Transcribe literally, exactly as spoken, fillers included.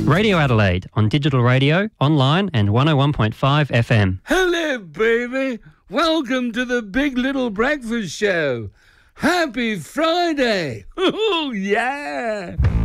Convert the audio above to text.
Radio Adelaide on digital radio, online and one oh one point five F M. Hello, baby. Welcome to the Big Little Breakfast Show. Happy Friday. Oh, yeah.